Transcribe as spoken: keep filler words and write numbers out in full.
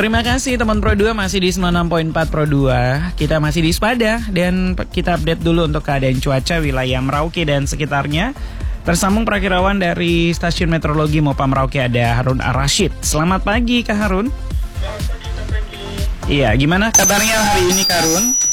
Terima kasih teman Pro dua, masih di sembilan puluh enam koma empat Pro dua. Kita masih di Spada dan kita update dulu untuk keadaan cuaca wilayah Merauke dan sekitarnya. Tersambung perakirawan dari Stasiun Meteorologi Mopa Merauke, ada Harun Ar-Rasyid. Selamat pagi Kak Harun. Selamat pagi Kak Franky. Iya, gimana kabarnya hari ini Kak Harun?